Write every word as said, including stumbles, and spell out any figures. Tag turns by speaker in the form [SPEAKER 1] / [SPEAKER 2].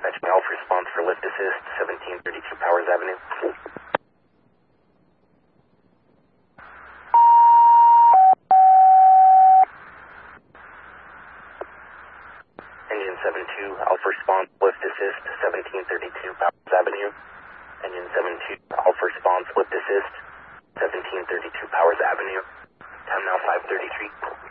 [SPEAKER 1] dispatching Alpha response for lift assist, seventeen thirty-two Powers Avenue. Engine seven two, Alpha response, lift assist, seventeen thirty-two Powers Avenue. Engine seven two, Alpha response, lift assist, seventeen thirty-two Powers Avenue. Time now five thirty-three.